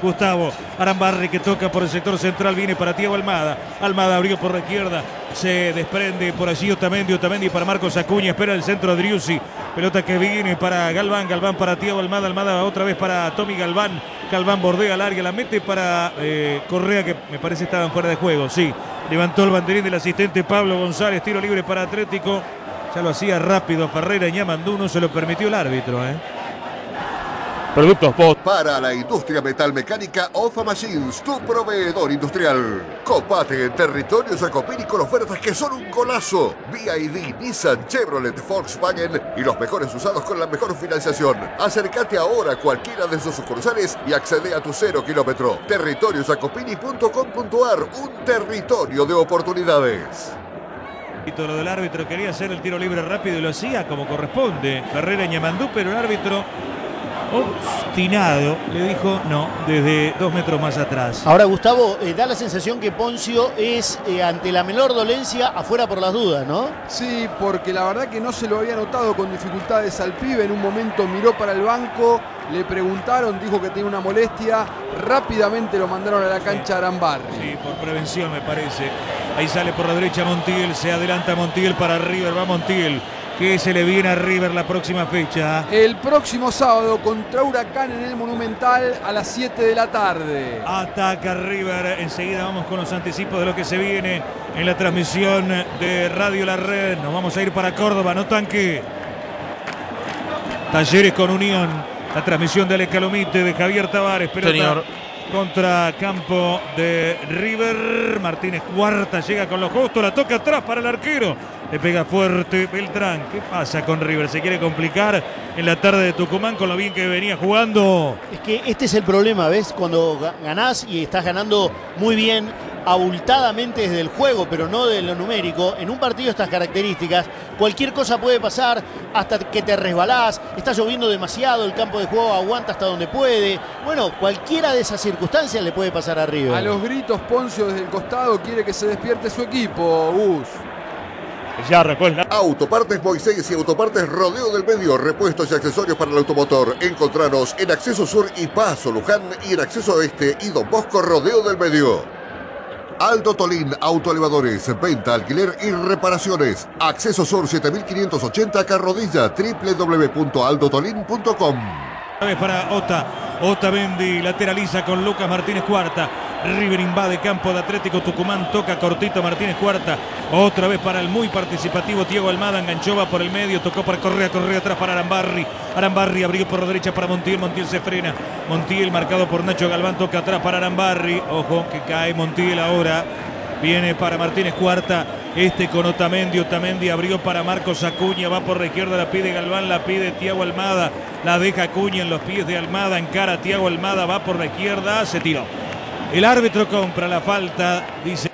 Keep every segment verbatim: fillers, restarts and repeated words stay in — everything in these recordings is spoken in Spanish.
Gustavo Arambarri, que toca por el sector central, viene para Thiago Almada. Almada abrió por la izquierda, se desprende por allí Otamendi, Otamendi para Marcos Acuña, espera el centro de Driussi. Pelota que viene para Galván, Galván para Thiago Almada, Almada otra vez para Tommy Galván. Galván bordea al área, la mete para eh, Correa, que me parece estaban fuera de juego, sí. Levantó el banderín del asistente Pablo González, tiro libre para Atlético. Ya lo hacía rápido Ferreira y Ñamandú, no se lo permitió el árbitro, ¿eh? Productos Post. Para la industria metalmecánica, Ofa Machines, tu proveedor industrial. Copate en territorio Jacopini con ofertas que son un golazo. B Y D, Nissan, Chevrolet, Volkswagen y los mejores usados con la mejor financiación. Acércate ahora a cualquiera de sus sucursales y accede a tu cero kilómetro. territorio jacopini punto com punto ar, un territorio de oportunidades. Lo del árbitro quería hacer el tiro libre rápido y lo hacía como corresponde. Ferreira y Ñamandú, pero el árbitro, obstinado, le dijo no desde dos metros más atrás. Ahora, Gustavo, eh, da la sensación que Poncio es eh, ante la menor dolencia afuera por las dudas, ¿no? Sí, porque la verdad que no se lo había notado con dificultades al pibe. En un momento miró para el banco, le preguntaron, dijo que tenía una molestia, rápidamente lo mandaron a la cancha sí. Arambarri. Sí, por prevención me parece. Ahí sale por la derecha Montiel, se adelanta Montiel para River, va Montiel. Que se le viene a River la próxima fecha. El próximo sábado contra Huracán en el Monumental a las siete de la tarde. Ataca River. Enseguida vamos con los anticipos de lo que se viene en la transmisión de Radio La Red. Nos vamos a ir para Córdoba, no tanque. Talleres con Unión. La transmisión de Ale Calomite, de Javier Tavares. Pelota Señor. Contra campo de River. Martínez Cuarta llega con los justos, la toca atrás para el arquero. Le pega fuerte Beltrán. ¿Qué pasa con River? ¿Se quiere complicar en la tarde de Tucumán con lo bien que venía jugando? Es que este es el problema, ¿ves? Cuando ganás y estás ganando muy bien, abultadamente desde el juego, pero no de lo numérico, en un partido de estas características, cualquier cosa puede pasar, hasta que te resbalás, está lloviendo demasiado, el campo de juego aguanta hasta donde puede. Bueno, cualquiera de esas circunstancias le puede pasar a River. A los gritos, Poncio desde el costado quiere que se despierte su equipo, Gus. Ya recuerda. Autopartes Moisés y Autopartes Rodeo del Medio, repuestos y accesorios para el automotor. Encontranos en Acceso Sur y Paso Luján y en Acceso Oeste y Don Bosco Rodeo del Medio. Aldo Tolín, autoelevadores, venta, alquiler y reparaciones. Acceso Sur siete mil quinientos ochenta Carrodilla, doble u doble u doble u punto aldo tolín punto com. Otra vez para Ota, Otamendi lateraliza con Lucas Martínez Cuarta. River invade campo de Atlético Tucumán, toca cortito Martínez Cuarta. Otra vez para el muy participativo Thiago Almada, enganchó, va por el medio, tocó para Correa, Correa atrás para Arambarri. Arambarri abrió por la derecha para Montiel, Montiel se frena. Montiel marcado por Nacho Galván, toca atrás para Arambarri. Ojo que cae Montiel ahora. Viene para Martínez Cuarta, este con Otamendi, Otamendi abrió para Marcos Acuña, va por la izquierda, la pide Galván, la pide Thiago Almada, la deja Acuña en los pies de Almada, encara a Thiago Almada, va por la izquierda, se tiró. El árbitro compra la falta, dice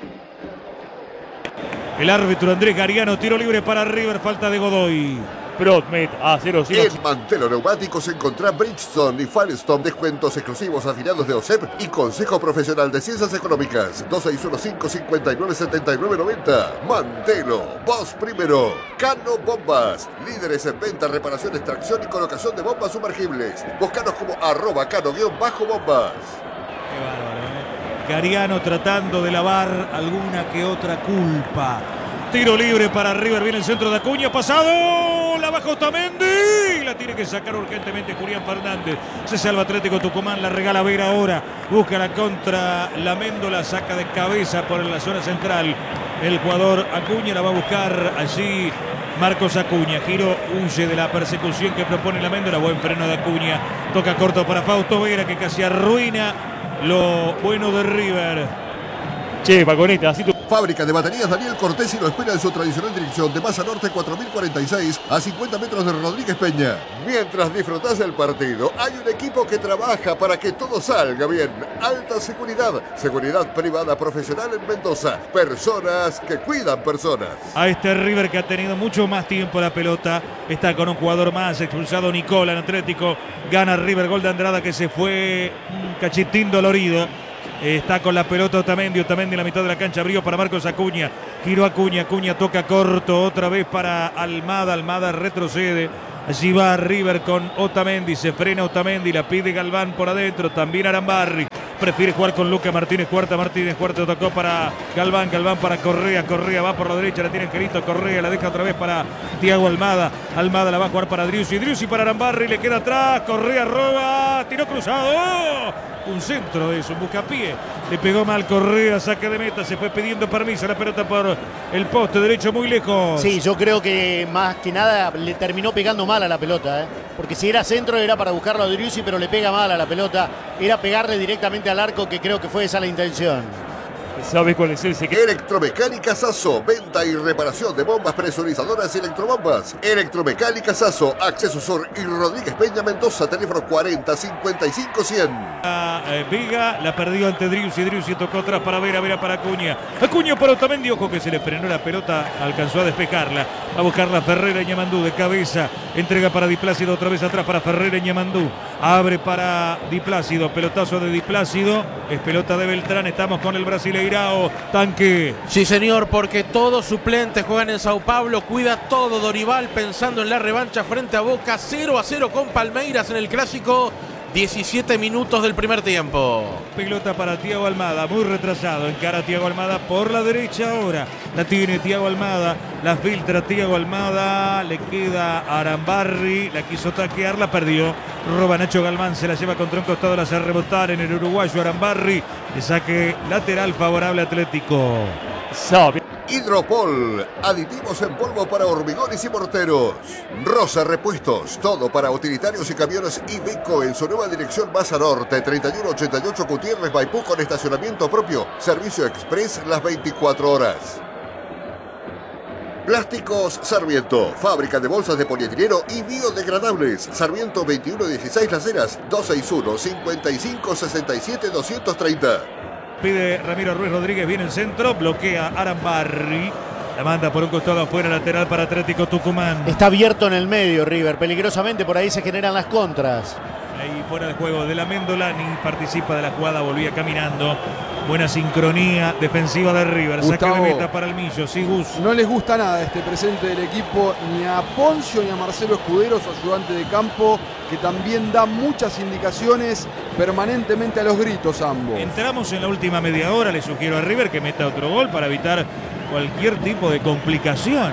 el árbitro Andrés Gariano, tiro libre para River, falta de Godoy. Promet a cero cero. En Mantelo Neumáticos encontrá Bridgestone y Firestone, descuentos exclusivos afiliados de O S E P y Consejo Profesional de Ciencias Económicas. dos seis uno cinco, cinco nueve, siete nueve nueve cero. Mantelo, vos primero. Cano Bombas, líderes en venta, reparación, extracción y colocación de bombas sumergibles. Búscanos como arroba cano-bombas. Qué bárbaro, ¿eh? Gariano tratando de lavar alguna que otra culpa. Tiro libre para River, viene el centro de Acuña, pasado, la baja Otamendi, la tiene que sacar urgentemente Julián Fernández. Se salva Atlético Tucumán, la regala Vera ahora, busca la contra la Méndola, saca de cabeza por la zona central. El jugador Acuña la va a buscar allí Marcos Acuña, giro, huye de la persecución que propone la Méndola, buen freno de Acuña, toca corto para Fausto Vera que casi arruina lo bueno de River. Che, Paconeta, así tu... Fábrica de baterías Daniel Cortés y lo espera en su tradicional dirección de Masa Norte cuatro mil cuarenta y seis a cincuenta metros de Rodríguez Peña. Mientras disfrutás del partido, hay un equipo que trabaja para que todo salga bien. Alta seguridad, seguridad privada profesional en Mendoza. Personas que cuidan personas. A este River que ha tenido mucho más tiempo la pelota, está con un jugador más, expulsado Nicola en Atlético. Gana River, gol de Andrada que se fue un cachitín dolorido. Está con la pelota Otamendi, Otamendi en la mitad de la cancha, abrió para Marcos Acuña, giró Acuña, Acuña toca corto, otra vez para Almada, Almada retrocede, allí va River con Otamendi, se frena Otamendi, la pide Galván por adentro, también Arambarri, prefiere jugar con Luca Martínez Cuarta. Martínez Cuarta tocó para Galván, Galván para Correa, Correa va por la derecha, la tiene Angelito, Correa la deja otra vez para Thiago Almada, Almada la va a jugar para Driussi, Driussi para Arambarri, le queda atrás, Correa roba, tiró cruzado, un centro de eso, un buscapié, le pegó mal Correa, saque de meta, se fue pidiendo permiso, la pelota por el poste derecho muy lejos. Sí, yo creo que más que nada le terminó pegando mal a la pelota, ¿eh? Porque si era centro era para buscarlo a Driussi, pero le pega mal a la pelota, era pegarle directamente al arco, que creo que fue esa la intención. ¿Sabes cuál es el secreto? Electromecánica Sasso, venta y reparación de bombas presurizadoras y electrobombas. Electromecánica Sasso, Acceso Sur y Rodríguez Peña Mendoza, teléfono cuarenta cincuenta y cinco cien. A, eh, Vega la perdió ante Driussi, Driussi tocó atrás para Vera, Vera para Acuña. Acuña para Otamendi, ojo que se le frenó la pelota, alcanzó a despejarla. Va a buscarla Ferreira Ñamandú de cabeza, entrega para Di Plácido, otra vez atrás para Ferreira Ñamandú. Abre para Di Plácido, pelotazo de Di Plácido, es pelota de Beltrán, estamos con el brasileirao, Tanque. Sí señor, porque todos suplentes juegan en Sao Paulo, cuida todo Dorival pensando en la revancha frente a Boca, cero a cero con Palmeiras en el clásico, diecisiete minutos del primer tiempo. Pelota para Thiago Almada, muy retrasado, encara Thiago Almada por la derecha ahora, la tiene Thiago Almada, la filtra Thiago Almada, le queda Arambarri, la quiso taquear, la perdió, roba Nacho Galván, se la lleva contra un costado, la hace rebotar en el uruguayo Arambarri, le saque lateral favorable Atlético. Sabe. Hidropol, aditivos en polvo para hormigones y morteros. Rosa Repuestos, todo para utilitarios y camiones Iveco en su nueva dirección Baza Norte, treinta y uno ochenta y ocho Gutiérrez Maipú con estacionamiento propio. Servicio express las veinticuatro horas. Plásticos Sarmiento, fábrica de bolsas de polietileno y biodegradables. Sarmiento veintiuno dieciséis Las Heras, dos seis uno, cincuenta y cinco sesenta y siete, doscientos treinta. Pide Ramiro Ruiz Rodríguez, viene el centro, bloquea Arambarri, la manda por un costado afuera, lateral para Atlético Tucumán. Está abierto en el medio River, peligrosamente por ahí se generan las contras. Ahí fuera de juego de la Méndola, ni participa de la jugada, volvía caminando. Buena sincronía defensiva de River. Gustavo, saca de meta para el Millo. Sí, Gus. No les gusta nada este presente del equipo, ni a Poncio ni a Marcelo Escudero, su ayudante de campo, que también da muchas indicaciones permanentemente a los gritos ambos. Entramos en la última media hora, le sugiero a River que meta otro gol para evitar cualquier tipo de complicación.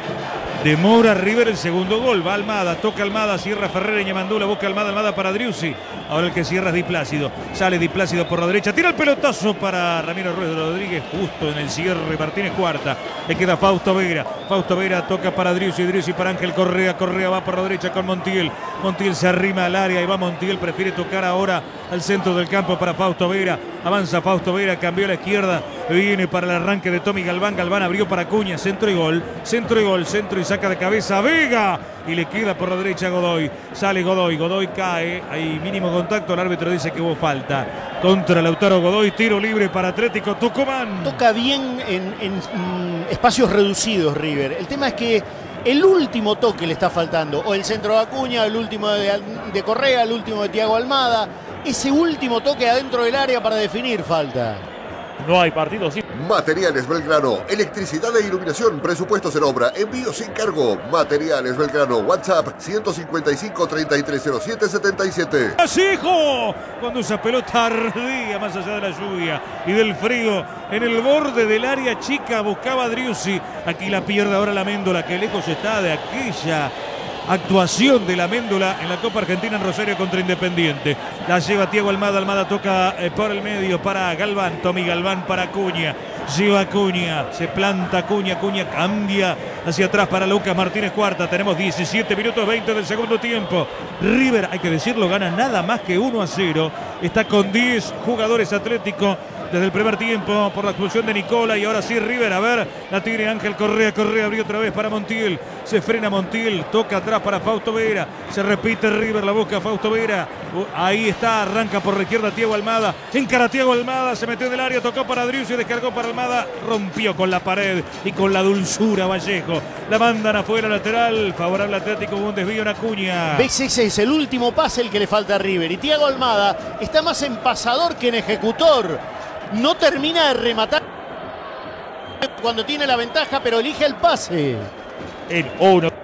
Demora River el segundo gol, va Almada, toca Almada, cierra Ferreira y Ñamandú, la busca Almada, Almada para Driussi. Ahora el que cierra es Di Plácido, sale Di Plácido por la derecha, tira el pelotazo para Ramiro Ruiz Rodríguez, justo en el cierre, Martínez Cuarta. Le queda Fausto Vera, Fausto Vera toca para Driussi, Driussi para Ángel Correa, Correa va por la derecha con Montiel. Montiel se arrima al área y va Montiel, prefiere tocar ahora al centro del campo para Fausto Vera. Avanza Fausto Vera, cambió a la izquierda, viene para el arranque de Tommy Galván, Galván abrió para Acuña, centro y gol, centro y gol, centro y saca de cabeza Vega y le queda por la derecha Godoy, sale Godoy, Godoy cae, hay mínimo contacto, el árbitro dice que hubo falta contra Lautaro Godoy, tiro libre para Atlético Tucumán. Toca bien en, en mm, espacios reducidos River, el tema es que el último toque le está faltando, o el centro de Acuña, el último de, de Correa, el último de Thiago Almada. Ese último toque adentro del área para definir falta. No hay partido sin... Materiales Belgrano, electricidad e iluminación, presupuestos en obra, envío sin cargo. Materiales Belgrano, WhatsApp ciento cincuenta y cinco, treinta y tres cero siete, setenta y siete. ¡Hijo! Cuando esa pelota ardía más allá de la lluvia y del frío, en el borde del área chica buscaba a Driussi. Aquí la pierde ahora la Méndola, que lejos está de aquella actuación de la Méndola en la Copa Argentina en Rosario contra Independiente. La lleva Thiago Almada, Almada toca eh, por el medio para Galván, Tommy Galván para Acuña, lleva Acuña, se planta Acuña, Acuña cambia hacia atrás para Lucas Martínez Cuarta. Tenemos diecisiete minutos veinte del segundo tiempo. River, hay que decirlo, gana nada más que uno a cero. Está con diez jugadores Atlético desde el primer tiempo por la expulsión de Nicola. Y ahora sí River, a ver, la tiene Ángel Correa, Correa abrió otra vez para Montiel, se frena Montiel, toca atrás para Fausto Vera, se repite River, la busca Fausto Vera, uh, ahí está, arranca por la izquierda Thiago Almada, encara Thiago Almada, se metió en el área, tocó para Driussi, descargó para Almada, rompió con la pared y con la dulzura Vallejo, la mandan afuera lateral, favorable Atlético, hubo un desvío en Acuña. ¿Ves? Ese es el último pase el que le falta a River, y Thiago Almada está más en pasador que en ejecutor. No termina de rematar cuando tiene la ventaja, pero elige el pase. El uno.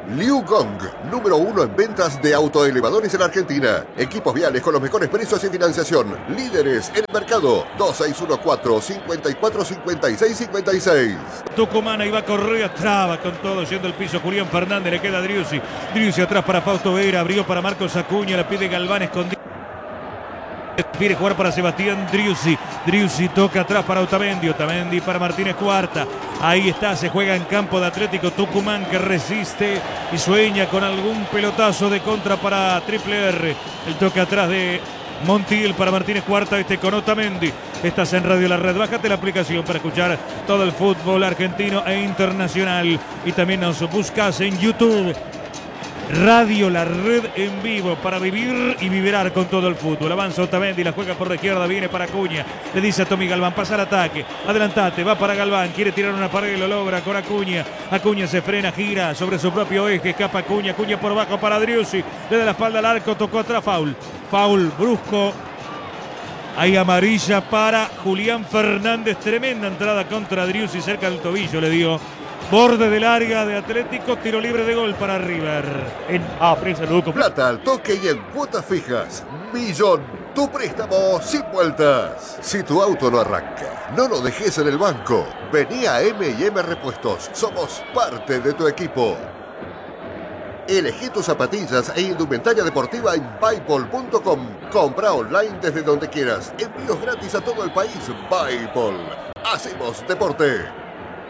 Liu Gong, número uno en ventas de autoelevadores en Argentina. Equipos viales con los mejores precios y financiación. Líderes en el mercado. dos seis uno cuatro, cinco cuatro, cinco seis cinco seis. Tucumán, ahí va Correa, traba con todo, yendo al piso Julián Fernández, le queda Driussi. Driussi atrás para Fausto Vera, abrió para Marcos Acuña, la pide Galván escondido. Quiere jugar para Sebastián Driussi. Driussi toca atrás para Otamendi. Otamendi para Martínez Cuarta. Ahí está, se juega en campo de Atlético Tucumán, que resiste y sueña con algún pelotazo de contra para Triple R. El toque atrás de Montiel para Martínez Cuarta, este con Otamendi. Estás en Radio La Red. Bájate la aplicación para escuchar todo el fútbol argentino e internacional. Y también nos buscas en YouTube. Radio La Red en vivo para vivir y vibrar con todo el fútbol. Avanza Otamendi, la juega por la izquierda, viene para Acuña. Le dice a Tommy Galván, pasa al ataque, adelantate, va para Galván, quiere tirar una pared, lo logra con Acuña. Acuña se frena, gira sobre su propio eje, escapa Acuña, Acuña por abajo para Driussi. Le da la espalda al arco, tocó atrás, foul. Foul brusco. Hay amarilla para Julián Fernández, tremenda entrada contra Driussi, cerca del tobillo le dio. Borde del área de Atlético, tiro libre de gol para River. En Apresa Luco. Plata al toque y en cuotas fijas. Millón, tu préstamo sin vueltas. Si tu auto no arranca, no lo dejes en el banco. Vení a eme y eme Repuestos. Somos parte de tu equipo. Elegí tus zapatillas e indumentaria deportiva en Buypol punto com. Compra online desde donde quieras. Envíos gratis a todo el país. Buypol. Hacemos deporte.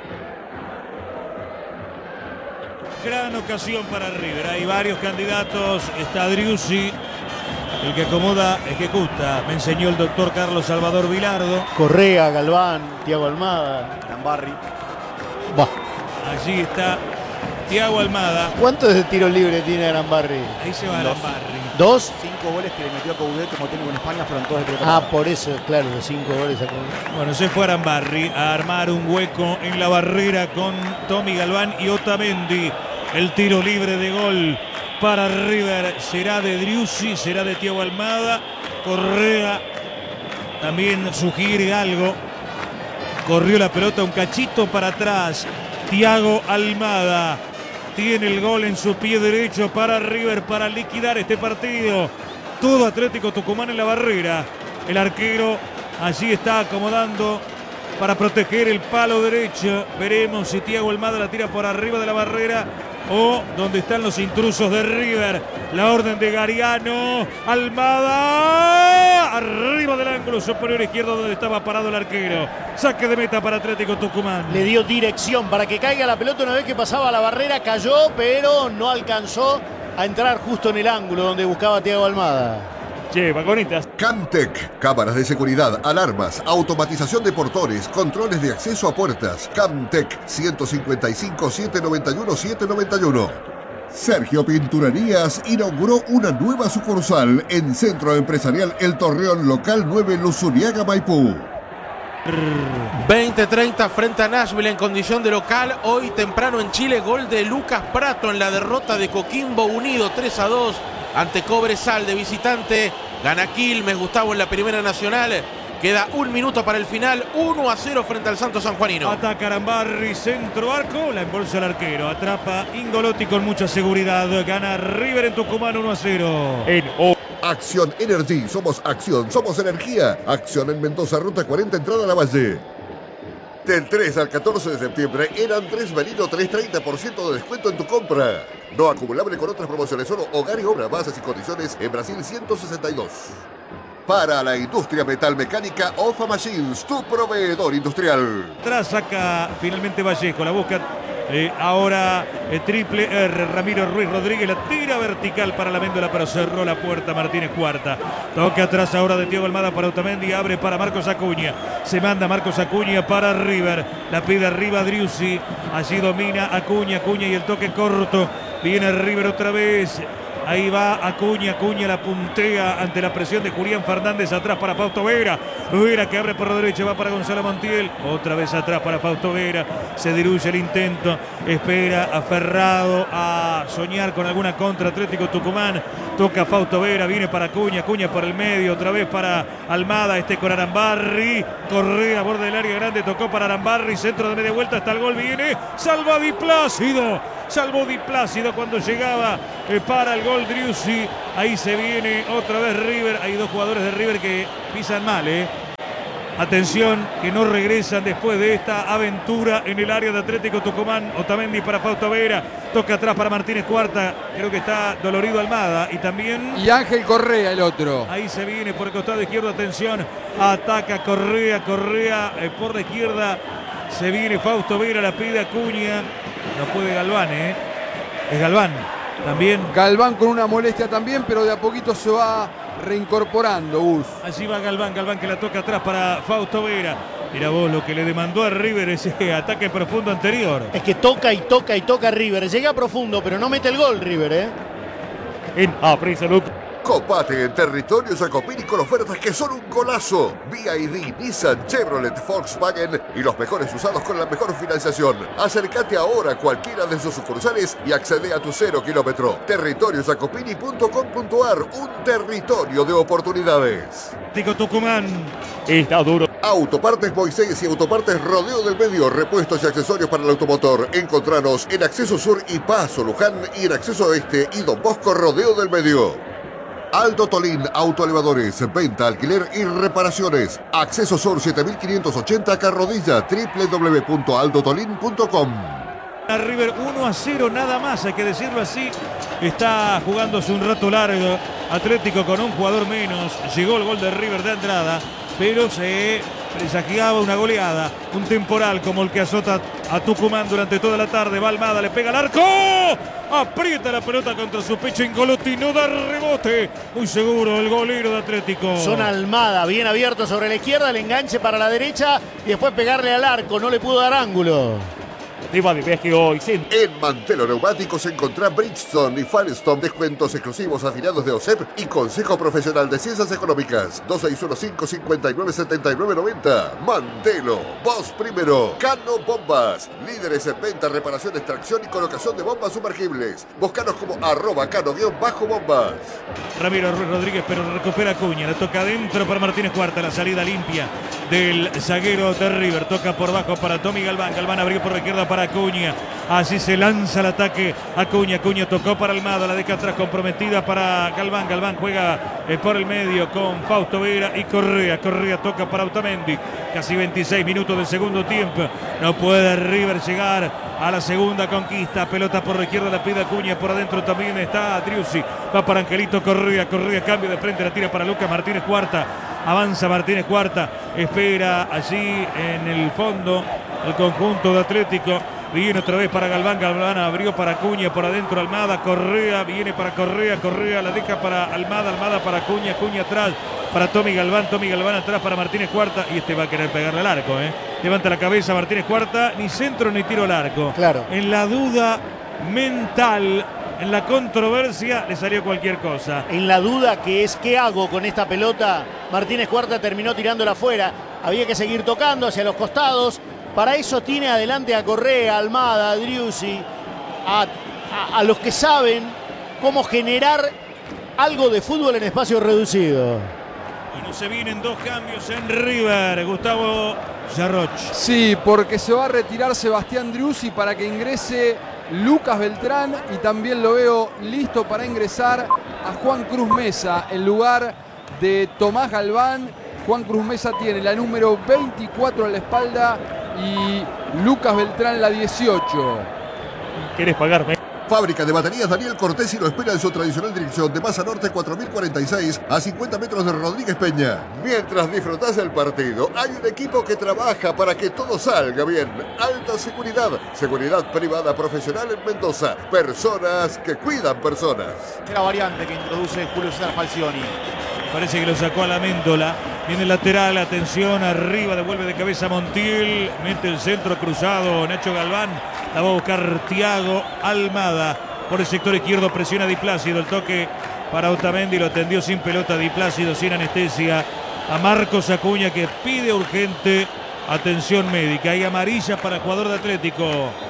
Gran ocasión para River. Hay varios candidatos. Está Driussi. El que acomoda, ejecuta. Me enseñó el doctor Carlos Salvador Vilardo. Correa, Galván, Thiago Almada. Arambarri. Bah. Allí está Thiago Almada. ¿Cuántos de tiro libre tiene Arambarri? Ahí se va Arambarri. ¿Dos? Cinco goles que le metió a Coudet como técnico en España, fueron todos de pelota. Ah, por eso, claro, los cinco goles a Coudet. Bueno, se fue Arambarri a armar un hueco en la barrera con Tommy Galván y Otamendi. El tiro libre de gol para River será de Driussi, será de Thiago Almada. Correa también sugiere algo. Corrió la pelota un cachito para atrás. Thiago Almada tiene el gol en su pie derecho para River para liquidar este partido. Todo Atlético Tucumán en la barrera. El arquero allí está acomodando para proteger el palo derecho. Veremos si Thiago Almada la tira por arriba de la barrera o donde están los intrusos de River. La orden de Gariano. Almada. Arriba del ángulo superior izquierdo donde estaba parado el arquero. Saque de meta para Atlético Tucumán. Le dio dirección para que caiga la pelota una vez que pasaba la barrera. Cayó, pero no alcanzó a entrar justo en el ángulo donde buscaba Thiago Almada. Che, vagonitas. Camtec, cámaras de seguridad, alarmas, automatización de portones, controles de acceso a puertas. Camtec, ciento cincuenta y cinco, setecientos noventa y uno, setecientos noventa y uno. Sergio Pinturerías inauguró una nueva sucursal en Centro Empresarial El Torreón, local nueve, Luzuriaga, Maipú. veinte treinta frente a Nashville en condición de local. Hoy temprano en Chile, gol de Lucas Prato en la derrota de Coquimbo Unido tres a dos ante Cobresal de visitante. Gana Quilmes, Gustavo, en la Primera Nacional. Queda un minuto para el final, uno a cero frente al Santos Sanjuanino. Ataca Arambarri, centro arco, la embolsa el arquero. Atrapa Ingolotti con mucha seguridad. Gana River en Tucumán uno a cero. En O. Acción Energy, somos acción, somos energía. Acción en Mendoza, ruta cuarenta, entrada a la Valle. Del tres al catorce de septiembre, en Andrés Merino, tres treinta por ciento de descuento en tu compra. No acumulable con otras promociones, solo hogar y obra, bases y condiciones en Brasil ciento sesenta y dos. Para la industria metalmecánica, Ofa Machines, tu proveedor industrial. Tras saca finalmente Vallejo, la busca eh, ahora eh, Triple R. Ramiro Ruiz Rodríguez, la tira vertical para la Méndola, pero cerró la puerta Martínez Cuarta. Toque atrás ahora de Thiago Almada para Otamendi, abre para Marcos Acuña. Se manda Marcos Acuña para River, la pide arriba Driussi, allí domina Acuña, Acuña y el toque corto. Viene River otra vez. Ahí va Acuña, Acuña la puntea ante la presión de Julián Fernández, atrás para Fausto Vera. Vera que abre por la derecha, va para Gonzalo Montiel. Otra vez atrás para Fausto Vera. Se diluye el intento. Espera aferrado a soñar con alguna contra Atlético Tucumán. Toca Fausto Vera, viene para Acuña, Acuña por el medio, otra vez para Almada, este con Arambarri. Correa, borde del área grande, tocó para Arambarri, centro de media vuelta hasta el gol, viene Salva Di Plácido. salvó Di Plácido cuando llegaba eh, para el gol Driussi. Ahí se viene otra vez River. Hay dos jugadores de River que pisan mal, eh. Atención, que no regresan después de esta aventura en el área de Atlético Tucumán. Otamendi para Fausto Vera. Toca atrás para Martínez Cuarta. Creo que está dolorido Almada. Y también... Y Ángel Correa, el otro. Ahí se viene por el costado izquierdo. Atención. Ataca Correa. Correa eh, por la izquierda. Se viene Fausto Vera. La pide Acuña. No puede Galván, ¿eh? Es Galván. También. Galván con una molestia también, pero de a poquito se va reincorporando, Gus. Allí va Galván, Galván que la toca atrás para Fausto Vera. Mira vos lo que le demandó a River ese ataque profundo anterior. Es que toca y toca y toca River. Llega profundo, pero no mete el gol River, ¿eh? En Aprisa Luco. Copate en territorio Jacopini con ofertas que son un golazo. B Y D, Nissan, Chevrolet, Volkswagen y los mejores usados con la mejor financiación. Acércate ahora a cualquiera de sus sucursales y accede a tu cero kilómetro. territorio jacopini punto com punto ar, un territorio de oportunidades. Tico Tucumán. Está duro. Autopartes Moisés y Autopartes Rodeo del Medio, repuestos y accesorios para el automotor. Encontranos en Acceso Sur y Paso Luján y en Acceso Este y Don Bosco Rodeo del Medio. Aldo Tolín, autoelevadores, venta, alquiler y reparaciones. Acceso Sur siete mil quinientos ochenta Carrodilla, doble u doble u doble u punto aldo tolín punto com. A River uno a cero nada más, hay que decirlo así. Está jugándose un rato largo. Atlético con un jugador menos. Llegó el gol de River de entrada, pero se presagiaba una goleada, un temporal como el que azota a Tucumán durante toda la tarde. Va Almada, le pega al arco. Aprieta la pelota contra su pecho Incolotti, no da rebote. Muy seguro el golero de Atlético. Son Almada, bien abierto sobre la izquierda, el enganche para la derecha y después pegarle al arco, no le pudo dar ángulo. Diva de Vegio y Sin. En Mantelo Neumáticos encontrá Bridgestone y Firestone, descuentos exclusivos afiliados de O S E P y Consejo Profesional de Ciencias Económicas. dos seis uno cinco, cinco nueve siete nueve nueve cero. Mantelo, vos primero. Cano Bombas, líderes en venta, reparación, extracción y colocación de bombas sumergibles. Búscanos como arroba cano-bombas. Ramiro Ruiz Rodríguez, pero recupera Acuña. La toca adentro para Martínez Cuarta. La salida limpia del zaguero de River. Toca por bajo para Tommy Galván. Galván abrió por la izquierda para Acuña. Así se lanza el ataque. Acuña. Acuña tocó para Almada. La deja atrás comprometida para Galván. Galván juega eh, por el medio con Fausto Vera y Correa. Correa toca para Otamendi. Casi veintiséis minutos del segundo tiempo. No puede River llegar a la segunda conquista. Pelota por la izquierda, la pide Acuña. Por adentro también está Driussi. Va para Angelito Correa. Correa cambio de frente. La tira para Lucas Martínez Cuarta. Avanza Martínez Cuarta. Espera allí en el fondo el conjunto de Atlético. Viene otra vez para Galván. Galván abrió para Acuña. Por adentro Almada. Correa. Viene para Correa. Correa la deja para Almada. Almada para Acuña. Acuña atrás para Tommy Galván. Tommy Galván atrás para Martínez Cuarta. Y este va a querer pegarle al arco, ¿eh? Levanta la cabeza Martínez Cuarta. Ni centro ni tiro al arco. Claro. En la duda mental, en la controversia, le salió cualquier cosa. En la duda que es qué hago con esta pelota, Martínez Cuarta terminó tirándola afuera. Había que seguir tocando hacia los costados. Para eso tiene adelante a Correa, Almada, a Driussi, a, a, a los que saben cómo generar algo de fútbol en espacio reducido. Bueno, se vienen dos cambios en River. Gustavo Yarroch. Sí, porque se va a retirar Sebastián Driussi para que ingrese Lucas Beltrán y también lo veo listo para ingresar a Juan Cruz Mesa en lugar de Tomás Galván. Juan Cruz Mesa tiene la número veinticuatro en la espalda y Lucas Beltrán la dieciocho. ¿Querés pagarme? Fábrica de baterías Daniel Cortesi lo espera en su tradicional dirección de Maza Norte cuatro mil cuarenta y seis a cincuenta metros de Rodríguez Peña. Mientras disfrutás del partido, hay un equipo que trabaja para que todo salga bien. Alta seguridad, seguridad privada profesional en Mendoza. Personas que cuidan personas. La variante que introduce Julio César Falcioni. Parece que lo sacó a la Méndola. Viene el lateral, atención, arriba, devuelve de cabeza Montiel. Mete el centro cruzado, Nacho Galván. La va a buscar Thiago Almada. Por el sector izquierdo presiona Di Plácido. El toque para Otamendi, lo atendió sin pelota Di Plácido, sin anestesia. A Marcos Acuña que pide urgente atención médica. Hay amarilla para el jugador de Atlético.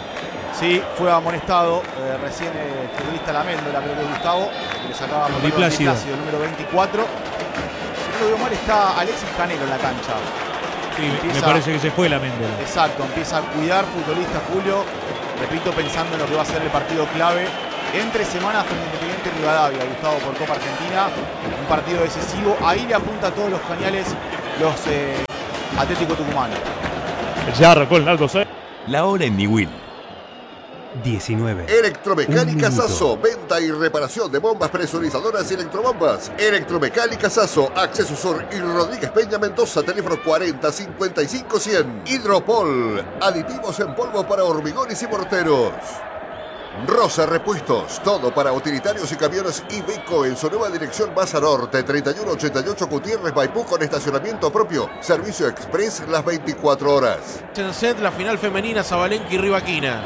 Sí, fue amonestado eh, recién el futbolista Laméndola, creo que es Gustavo, que le sacaba Di Plácido, número veinticuatro. Si no lo veo mal, está Alexis Canelo en la cancha. Sí, empieza, me parece que se fue la Méndola. Exacto, empieza a cuidar futbolista Julio. repito, pensando en lo que va a ser el partido clave entre semana frente a Independiente Rivadavia, Gustavo, por Copa Argentina. Un partido decisivo. Ahí le apunta a todos los cañales los eh, Atlético Tucumán. Ya arrancó el Naldo. La hora en Niwil. diecinueve. Electromecánica Sasso, venta y reparación de bombas presurizadoras y electrobombas. Electromecánica Sasso, Acceso Sur y Rodríguez Peña Mendoza, teléfono cuarenta cincuenta y cinco cien. Hidropol, aditivos en polvo para hormigones y morteros. Rosa Repuestos, todo para utilitarios y camiones Iveco en su nueva dirección Baza Norte, treinta y uno ochenta y ocho Gutiérrez Maipú, con estacionamiento propio. Servicio express las veinticuatro horas. En set, la final femenina, Zabalenka y Rivaquina.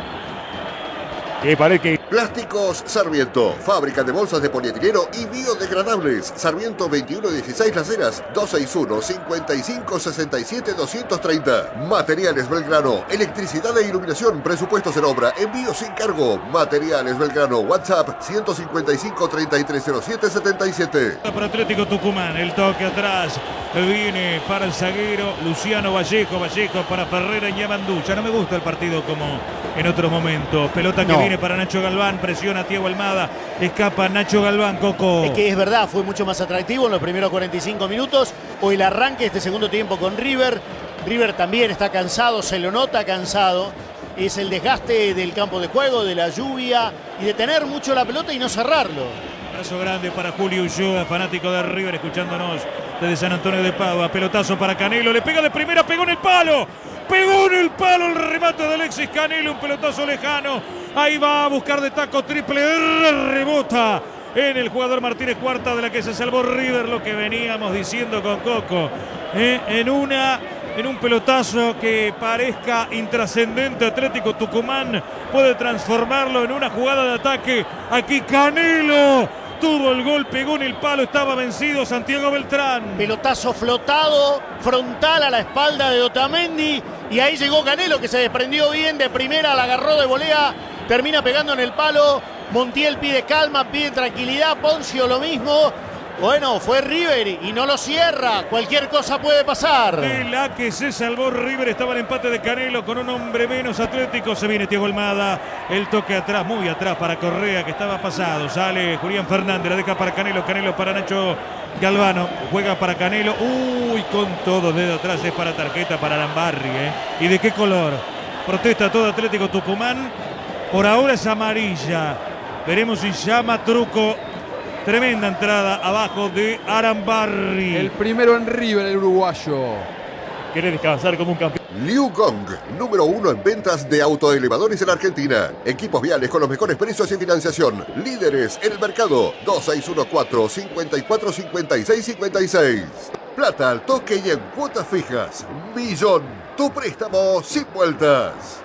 Que parece que... Plásticos Sarmiento, fábrica de bolsas de polietileno y biodegradables. Sarmiento veintiuno dieciséis Las Heras, dos seis uno, cinco cinco, seis siete, dos tres cero. Materiales Belgrano, electricidad e iluminación, presupuestos en obra, envío sin cargo. Materiales Belgrano, WhatsApp ciento cincuenta y cinco, treinta y tres cero siete, setenta y siete. Para Atlético Tucumán, el toque atrás, viene para el zaguero Luciano Vallejo, Vallejo para Ferrera y Yamandú. Ya no me gusta el partido como en otros momentos. Pelota que No. viene para Nacho Galván, presiona a Thiago Almada, escapa Nacho Galván, Coco. Es que es verdad, fue mucho más atractivo en los primeros cuarenta y cinco minutos. O el arranque de este segundo tiempo con River. River también está cansado, se lo nota cansado. Es el desgaste del campo de juego, de la lluvia y de tener mucho la pelota y no cerrarlo. Abrazo grande para Julio Ulloa, fanático de River, escuchándonos desde San Antonio de Padua. Pelotazo para Canelo, le pega de primera, pegó en el palo. Pegó en el palo el remate de Alexis Canelo, un pelotazo lejano. Ahí va a buscar de taco triple R, rebota en el jugador Martínez Cuarta, de la que se salvó River, lo que veníamos diciendo con Coco. Eh, en una, en un pelotazo que parezca intrascendente, Atlético Tucumán puede transformarlo en una jugada de ataque. Aquí Canelo tuvo el gol, pegó en el palo, estaba vencido Santiago Beltrán. Pelotazo flotado, frontal a la espalda de Otamendi. Y ahí llegó Canelo, que se desprendió bien de primera, la agarró de volea, termina pegando en el palo. Montiel pide calma, pide tranquilidad, Poncio lo mismo. Bueno, fue River y no lo cierra, cualquier cosa puede pasar. De la que se salvó River, estaba el empate de Canelo con un hombre menos. Atlético, se viene Thiago Almada, el toque atrás, muy atrás para Correa, que estaba pasado. Sale Julián Fernández, la deja para Canelo, Canelo para Nacho Galvano, juega para Canelo. Uy, con todo, dedo atrás, es para tarjeta para Arambarri, ¿eh? ¿Y de qué color? Protesta todo Atlético Tucumán. Por ahora es amarilla. Veremos si llama truco. Tremenda entrada abajo de Arambarri. El primero en River, el uruguayo. Quiere descansar como un campeón. Liu Gong, número uno en ventas de autoelevadores en Argentina. Equipos viales con los mejores precios y financiación. Líderes en el mercado. dos seis uno cuatro, cinco cuatro, cinco seis cinco seis. Plata al toque y en cuotas fijas. Millón. Tu préstamo sin vueltas.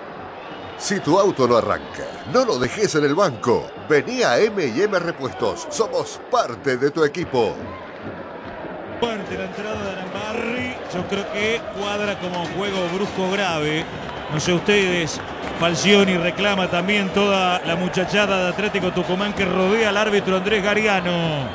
Si tu auto no arranca, no lo dejes en el banco. Vení a eme y eme Repuestos. Somos parte de tu equipo. Fuerte la entrada de Arambarri. Yo creo que cuadra como juego brusco grave. No sé ustedes. Falcioni reclama también toda la muchachada de Atlético Tucumán que rodea al árbitro Andrés Gariano.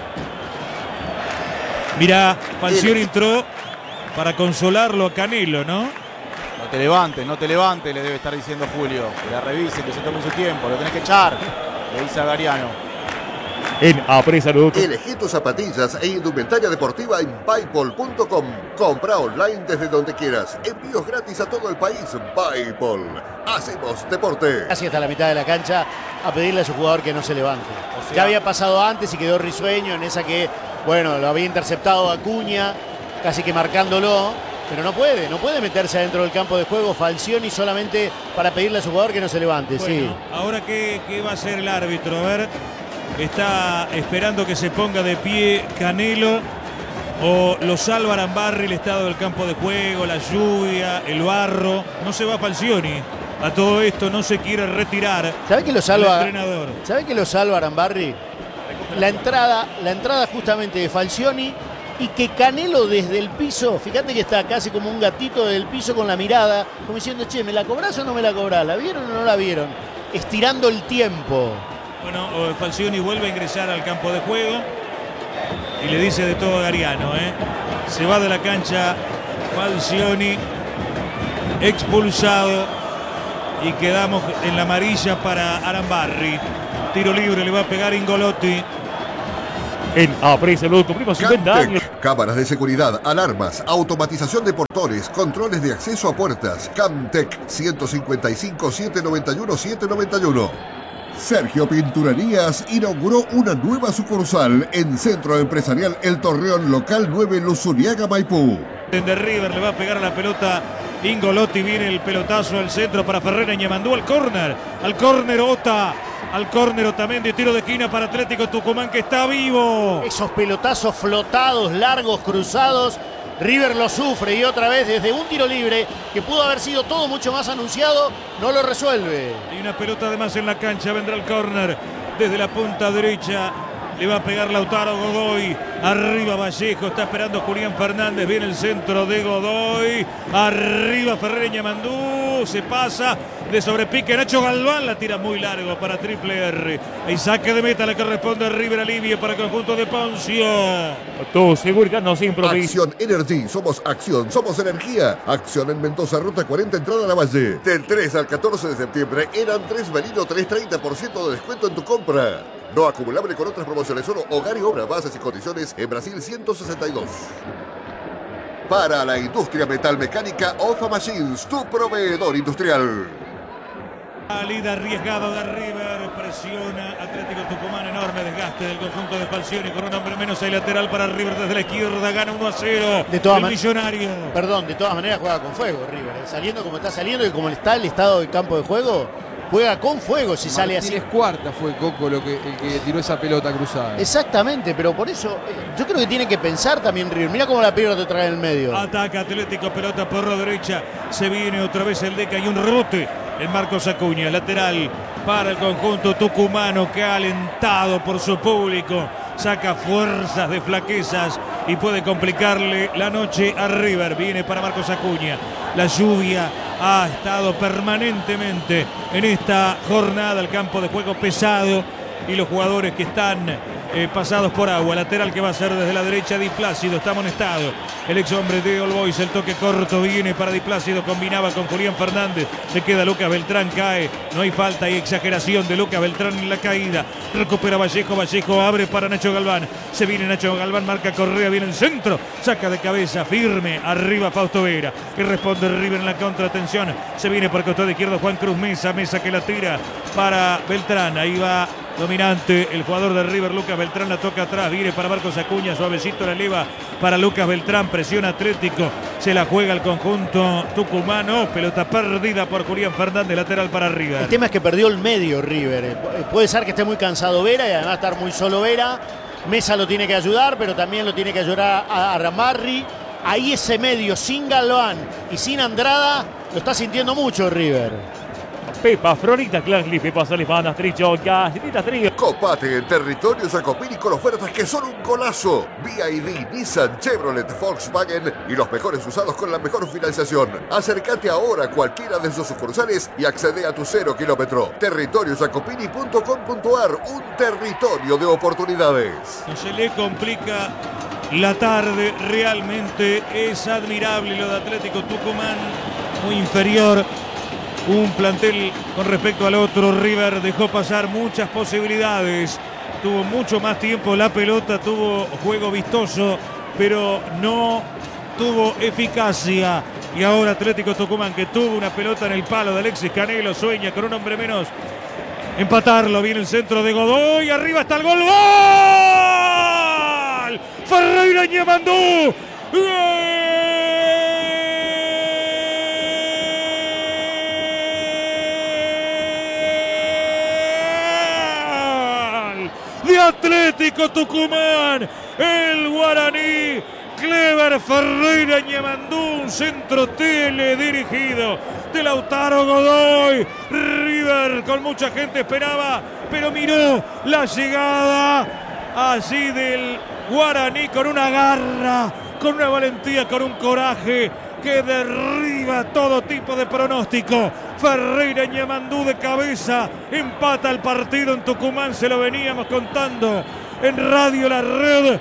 Mirá, Falcioni entró para consolarlo a Canelo, ¿no? No te levantes, no te levantes, le debe estar diciendo Julio. Que la revise, que se tome su tiempo, lo tenés que echar. Le dice a Gariano. En Apresa Salud. Elegí tus zapatillas e indumentaria deportiva en Paypal punto com. Compra online desde donde quieras. Envíos gratis a todo el país. Paypal. Hacemos deporte. Casi hasta la mitad de la cancha a pedirle a su jugador que no se levante. O sea, ya había pasado antes y quedó risueño en esa que, bueno, lo había interceptado Acuña, casi que marcándolo. Pero no puede, no puede meterse adentro del campo de juego Falcioni solamente para pedirle a su jugador que no se levante. Bueno, sí. ahora qué, qué va a hacer el árbitro. A ver, está esperando que se ponga de pie Canelo o lo salva Arambarri, el estado del campo de juego, la lluvia, el barro. No se va Falcioni. A todo esto no se quiere retirar. ¿Sabe que lo salva? El entrenador. ¿Sabe que lo salva Arambarri? La entrada, la entrada justamente de Falcioni. Y que Canelo desde el piso, fíjate que está casi como un gatito desde el piso con la mirada, como diciendo, che, ¿me la cobrás o no me la cobrás? ¿La vieron o no la vieron? Estirando el tiempo. Bueno, Falcioni vuelve a ingresar al campo de juego y le dice de todo a Gariano, ¿eh? Se va de la cancha Falcioni, expulsado y quedamos en la amarilla para Arambarri. Tiro libre, le va a pegar Ingolotti. En Apresa Salud cumplimos cincuenta años. Camtec, cámaras de seguridad, alarmas, automatización de portones, controles de acceso a puertas. Camtec, ciento cincuenta y cinco, setecientos noventa y uno, setecientos noventa y uno. Sergio Pinturerías inauguró una nueva sucursal en Centro Empresarial El Torreón, local nueve, Luzuriaga, Maipú. De River le va a pegar a la pelota Ingolotti, viene el pelotazo al centro para Ferreira Ñemandú, al córner, al córner Ota, al córner Otamendi, tiro de esquina para Atlético Tucumán que está vivo. Esos pelotazos flotados, largos, cruzados, River lo sufre y otra vez desde un tiro libre que pudo haber sido todo mucho más anunciado, no lo resuelve. Hay una pelota además en la cancha, vendrá el córner desde la punta derecha. Le va a pegar Lautaro Godoy. Arriba Vallejo. Está esperando Julián Fernández. Viene el centro de Godoy. Arriba Ferreira Ñemandú. Se pasa de sobrepique. Nacho Galván la tira muy largo para Triple R. Hay saque de meta. Le corresponde a River Alivio para el conjunto de Poncio. Tu seguridad nos improvisa. Acción Energy. Somos acción. Somos energía. Acción en Mendoza. Ruta cuarenta. Entrada a la Valle. Del tres al catorce de septiembre. Eran tres Merino. tres treinta por ciento de descuento en tu compra. No acumulable con otras promociones, solo hogar y obra, bases y condiciones en Brasil ciento sesenta y dos. Para la industria metalmecánica, Oza Machines, tu proveedor industrial. Salida arriesgada de River, presiona Atlético Tucumán, enorme desgaste del conjunto de Falcioni, con un hombre menos hay lateral para River desde la izquierda, gana uno a cero. De todas el man- Millonario. Perdón, de todas maneras juega con fuego River, ¿eh? Saliendo como está saliendo y como está el estado del campo de juego, juega con fuego si sale así. Martínez Cuarta fue Coco lo que, el que tiró esa pelota cruzada. Exactamente, pero por eso eh, yo creo que tiene que pensar también River. Mira cómo la pierde otra vez en el medio. Ataca Atlético, pelota por la derecha. Se viene otra vez el Deca y un rebote. El Marcos Acuña, lateral para el conjunto tucumano que ha alentado por su público. Saca fuerzas de flaquezas y puede complicarle la noche a River. Viene para Marcos Acuña. La lluvia ha estado permanentemente en esta jornada. El campo de juego pesado y los jugadores que están eh, pasados por agua. Lateral que va a ser desde la derecha Di Plácido. Está amonestado el ex hombre de All Boys. El toque corto viene para Di Plácido. Combinaba con Julián Fernández. Le queda Lucas Beltrán. Cae. No hay falta. Hay exageración de Lucas Beltrán en la caída. Recupera Vallejo. Vallejo abre para Nacho Galván. Se viene Nacho Galván. Marca Correa. Viene el centro. Saca de cabeza. Firme. Arriba Fausto Vera. Que responde River en la contra. Atención. Se viene por el costado izquierdo Juan Cruz Mesa. Mesa que la tira para Beltrán. Ahí va dominante el jugador de River, Lucas Beltrán, la toca atrás, viene para Marcos Acuña, suavecito la eleva para Lucas Beltrán, presión Atlético, se la juega el conjunto tucumano, pelota perdida por Julián Fernández, lateral para River. El tema es que perdió el medio River. Puede ser que esté muy cansado Vera y además estar muy solo Vera. Mesa lo tiene que ayudar, pero también lo tiene que ayudar a Arambarri. Ahí ese medio sin Galván y sin Andrada lo está sintiendo mucho River. Pepa, Florita, Clangli, Pepa, Salifana, Tricho, Galletita, Trío. Copate en territorio Jacopini con ofertas que son un golazo. V I D, Nissan, Chevrolet, Volkswagen y los mejores usados con la mejor financiación. Acércate ahora a cualquiera de sus sucursales y accede a tu cero kilómetro. territorio jacopini punto com punto ar, un territorio de oportunidades. Se le complica la tarde, realmente es admirable lo de Atlético Tucumán, muy inferior. Un plantel con respecto al otro. River dejó pasar muchas posibilidades. Tuvo mucho más tiempo la pelota, tuvo juego vistoso, pero no tuvo eficacia. Y ahora Atlético Tucumán, que tuvo una pelota en el palo de Alexis Canelo, sueña con un hombre menos empatarlo. Viene el centro de Godoy. Arriba está el gol. ¡Gol! Ferreira Ñemandú. ¡Gol! De Atlético Tucumán, el guaraní Clever Ferreira Ñemandú, un centro teledirigido de Lautaro Godoy. River con mucha gente esperaba, pero miró la llegada así del guaraní con una garra, con una valentía, con un coraje que derriba todo tipo de pronóstico. Ferreira Ñemandú de cabeza empata el partido en Tucumán, se lo veníamos contando en Radio La Red.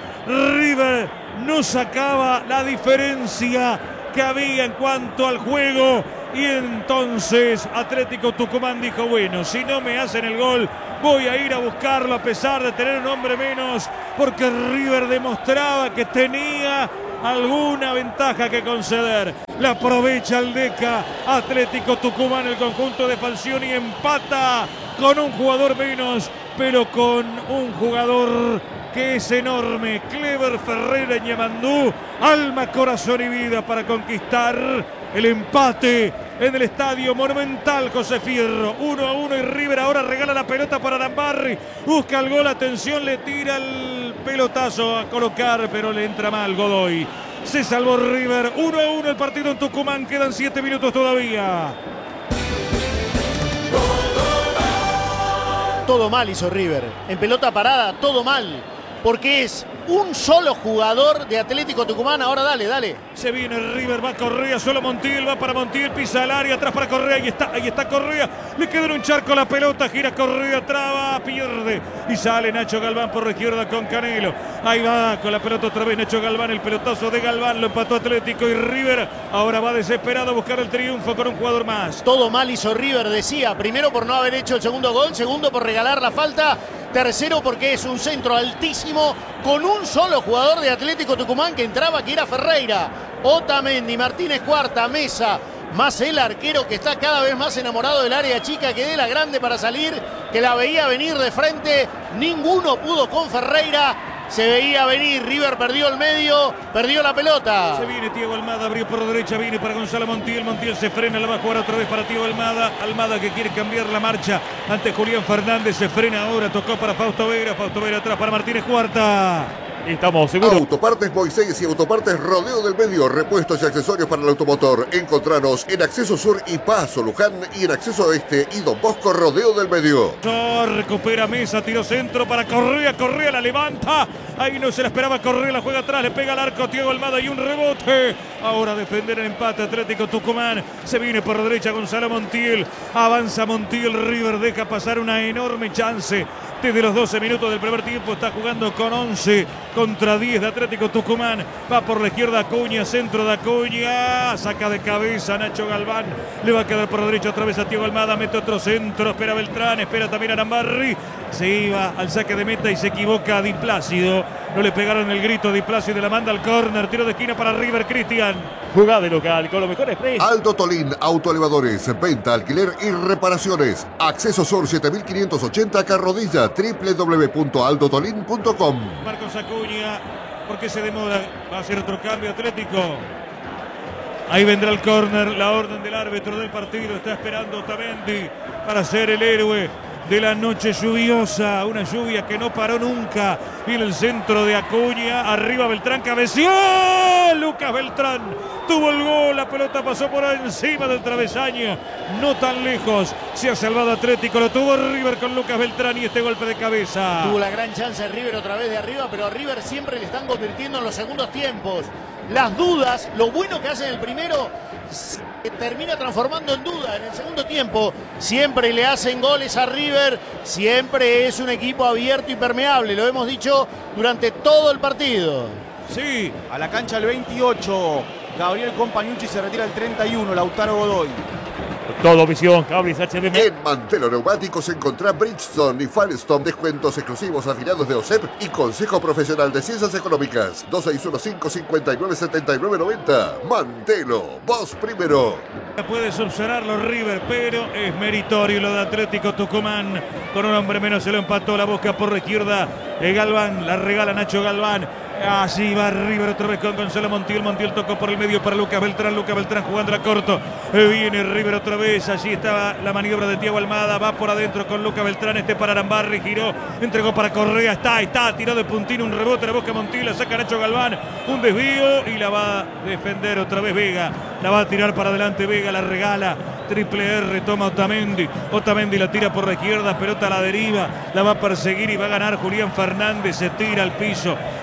River no sacaba la diferencia que había en cuanto al juego Y entonces Atlético Tucumán dijo, bueno, si no me hacen el gol, voy a ir a buscarlo a pesar de tener un hombre menos, porque River demostraba que tenía alguna ventaja que conceder. La aprovecha el Deca. Atlético Tucumán, el conjunto de Falcioni, empata con un jugador menos, pero con un jugador que es enorme. Clever Ferreira Ñemandú, alma, corazón y vida para conquistar el empate en el estadio Monumental José Fierro. Uno a uno y River ahora regala la pelota para Arambarri. Busca el gol, atención, le tira el pelotazo a colocar, pero le entra mal Godoy. Se salvó River. Uno a uno el partido en Tucumán. Quedan siete minutos todavía. Todo mal hizo River. En pelota parada, todo mal. Porque es un solo jugador de Atlético Tucumán. Ahora dale, dale. Se viene River, va Correa, solo Montiel, va para Montiel, pisa el área, atrás para Correa, ahí está, ahí está Correa. Le queda en un charco la pelota, gira Correa, traba, pierde. Y sale Nacho Galván por la izquierda con Canelo. Ahí va con la pelota otra vez Nacho Galván, el pelotazo de Galván, lo empató Atlético y River ahora va desesperado a buscar el triunfo con un jugador más. Todo mal hizo River, decía. Primero por no haber hecho el segundo gol, segundo por regalar la falta. Tercero porque es un centro altísimo con un solo jugador de Atlético Tucumán que entraba, que era Ferreira. Otamendi, Martínez Cuarta, Mesa, más el arquero que está cada vez más enamorado del área chica, que de la grande para salir, que la veía venir de frente. Ninguno pudo con Ferreira. Se veía venir, River perdió el medio, perdió la pelota. Se viene Thiago Almada, abrió por derecha, viene para Gonzalo Montiel, Montiel se frena, la va a jugar otra vez para Thiago Almada. Almada que quiere cambiar la marcha ante Julián Fernández, se frena ahora, tocó para Fausto Vera, Fausto Vera atrás para Martínez Cuarta. Estamos seguros. Autopartes Moisés y Autopartes Rodeo del Medio. Repuestos y accesorios para el automotor. Encontranos en Acceso Sur y Paso Luján y en Acceso Oeste y Don Bosco Rodeo del Medio. Recupera Mesa, tiro centro para Correa, Correa la levanta. Ahí no se la esperaba Correa, la juega atrás, le pega al arco Thiago Almada y un rebote. Ahora defender el empate Atlético Tucumán. Se viene por derecha Gonzalo Montiel. Avanza Montiel, River deja pasar una enorme chance. Desde los doce minutos del primer tiempo está jugando con once contra diez de Atlético Tucumán. Va por la izquierda Acuña, centro de Acuña. Saca de cabeza Nacho Galván. Le va a quedar por derecha otra vez a Thiago Almada. Mete otro centro. Espera Beltrán. Espera también Arambarri. Se iba al saque de meta y se equivoca Di Plácido. No le pegaron el grito. Di Plácido la manda al córner. Tiro de esquina para River. Cristian. Jugada de local con los mejores precios. Aldo Tolín, autoelevadores, venta, alquiler y reparaciones. Acceso Sur siete mil quinientos ochenta Carrodilla, doble u doble u doble u punto aldo tolín punto com. Marcos Acuña, ¿por qué se demora? Va a hacer otro cambio Atlético. Ahí vendrá el córner, la orden del árbitro del partido. Está esperando Otamendi para ser el héroe de la noche lluviosa, una lluvia que no paró nunca. Viene el centro de Acuña, arriba Beltrán, cabeció Lucas Beltrán, tuvo el gol, la pelota pasó por encima del travesaño, no tan lejos, se ha salvado Atlético, lo tuvo River con Lucas Beltrán y este golpe de cabeza. Tuvo la gran chance River otra vez de arriba, pero a River siempre le están convirtiendo en los segundos tiempos. Las dudas, lo bueno que hace en el primero, se termina transformando en duda en el segundo tiempo. Siempre le hacen goles a River, siempre es un equipo abierto y permeable, lo hemos dicho durante todo el partido. Sí. A la cancha el veintiocho, Gabriel Compañucci, se retira el treinta y uno, Lautaro Godoy. Todo visión, cables H D M. En Mantelo Neumáticos encontrá Bridgestone y Firestone, descuentos exclusivos afiliados de O S E P y Consejo Profesional de Ciencias Económicas. dos seis uno cinco, cinco nueve, siete nueve nueve cero. Mantelo, vos primero. Puede subsanarlo River, pero es meritorio lo de Atlético Tucumán. Con un hombre menos se lo empató, la busca por la izquierda. El Galván, la regala Nacho Galván. Allí va River otra vez con Gonzalo Montiel. Montiel tocó por el medio para Lucas Beltrán. Lucas Beltrán jugando a corto. Viene River otra vez. Allí estaba la maniobra de Thiago Almada. Va por adentro con Lucas Beltrán. Este para Arambarri. Giró. Entregó para Correa. Está, está. Tiró de puntín. Un rebote. La busca Montiel. La saca Nacho Galván. Un desvío. Y la va a defender otra vez Vega. La va a tirar para adelante Vega. La regala. Triple R. Toma Otamendi. Otamendi la tira por la izquierda. Pelota a la deriva. La va a perseguir y va a ganar Julián Fernández. Se tira al piso.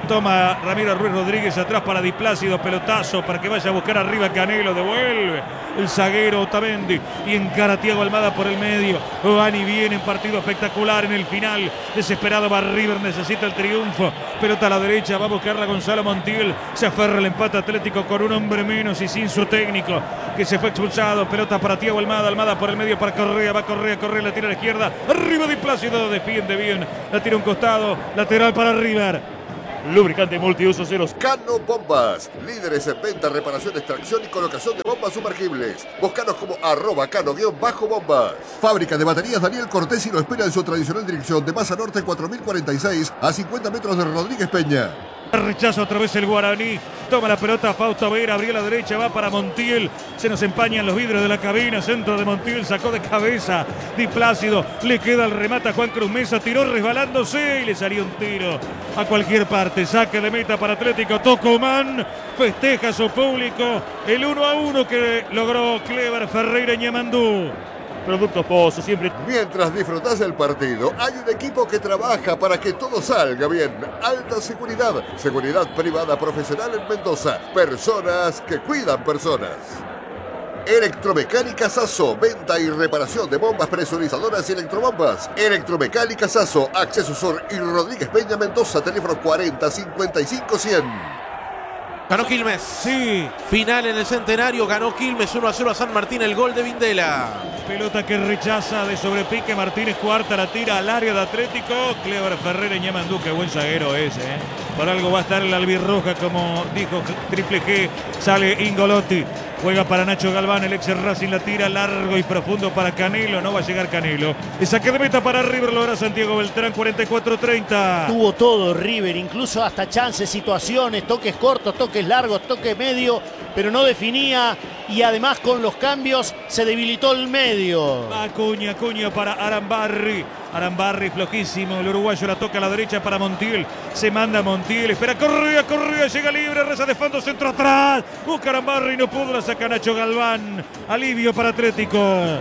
Toma Ramiro Ruiz Rodríguez atrás para Di Plácido, pelotazo para que vaya a buscar arriba Canelo, devuelve el zaguero Otamendi y encara a Thiago Almada por el medio. Van y viene, partido espectacular en el final. Desesperado va River, necesita el triunfo. Pelota a la derecha, va a buscarla Gonzalo Montiel. Se aferra el empate Atlético con un hombre menos y sin su técnico, que se fue expulsado. Pelota para Thiago Almada, Almada por el medio para Correa, va Correa, Correa, la tira a la izquierda. Arriba Di Plácido, defiende bien, la tira a un costado, lateral para River. Lubricante multiuso ceros. Cano Bombas, líderes en venta, reparación, extracción y colocación de bombas sumergibles. Búscanos como arroba cano-bombas. Fábrica de baterías Daniel Cortés y lo espera en su tradicional dirección de Masa Norte cuatro mil cuarenta y seis a cincuenta metros de Rodríguez Peña. Rechaza otra vez el Guaraní. Toma la pelota Fausto Vera, abrió la derecha, va para Montiel. Se nos empañan los vidrios de la cabina. Centro de Montiel, sacó de cabeza Di Plácido. Le queda el remate a Juan Cruz Mesa. Tiró resbalándose y le salió un tiro a cualquier parte. Saque de meta para Atlético. Tucumán festeja a su público el uno a uno que logró Clever Ferreira Ñamandú. Productos Pozo, siempre. Mientras disfrutás del partido, hay un equipo que trabaja para que todo salga bien. Alta seguridad, seguridad privada profesional en Mendoza. Personas que cuidan personas. Electromecánica Sasso, venta y reparación de bombas presurizadoras y electrobombas. Electromecánica Sasso, Acceso Sur y Rodríguez Peña, Mendoza, teléfono cuarenta cincuenta y cinco cien. Ganó Quilmes. Sí. Final en el Centenario. Ganó Quilmes uno a cero a San Martín. El gol de Vindela. Pelota que rechaza de sobrepique Martínez Cuarta. La tira al área de Atlético. Clever Ferreira Ñamandú. Qué buen zaguero ese. ¿eh? Por algo va a estar en la albirroja, como dijo Triple G. Sale Ingolotti. Juega para Nacho Galván, el ex Racing, la tira largo y profundo para Canelo. No va a llegar Canelo. El saque de meta para River, lo hará Santiago Beltrán, cuarenta y cuatro treinta. Tuvo todo River, incluso hasta chances, situaciones, toques cortos, toques largos, toques medio, pero no definía. Y además con los cambios se debilitó el medio. Acuña, Acuña para Arambarri. Arambarri flojísimo, el uruguayo la toca a la derecha para Montiel. Se manda Montiel, espera Correa, Correa, llega libre, reza de fondo, centro atrás. Busca Arambarri, no pudo, la saca Nacho Galván. Alivio para Atlético.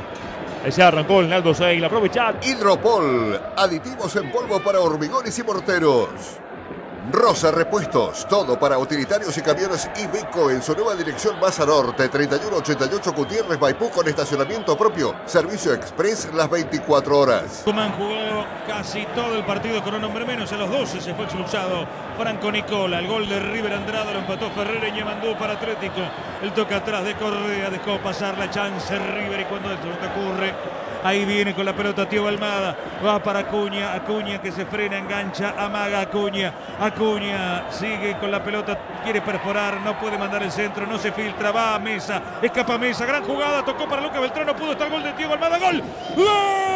Ahí se arrancó el Naldo Seigla, aprovechar. Hidropol, aditivos en polvo para hormigones y morteros. Rosa Repuestos, todo para utilitarios y camiones Iveco en su nueva dirección Masa Norte, treinta y uno ochenta y ocho Gutiérrez Maipú, con estacionamiento propio, servicio express las veinticuatro horas. Tucumán jugó casi todo el partido con un hombre menos, a los doce se fue expulsado Franco Nicola. El gol de River Andrada lo empató Ferreira y Ñamandú para Atlético. El toque atrás de Correa dejó pasar la chance River, y cuando esto no te ocurre, ahí viene con la pelota Thiago Almada, va para Acuña, Acuña que se frena, engancha, amaga Acuña, Acuña sigue con la pelota, quiere perforar, no puede mandar el centro, no se filtra, va a Mesa, escapa Mesa, gran jugada, tocó para Lucas Beltrán, no pudo, está el gol de Thiago Almada, ¡gol! ¡Gol!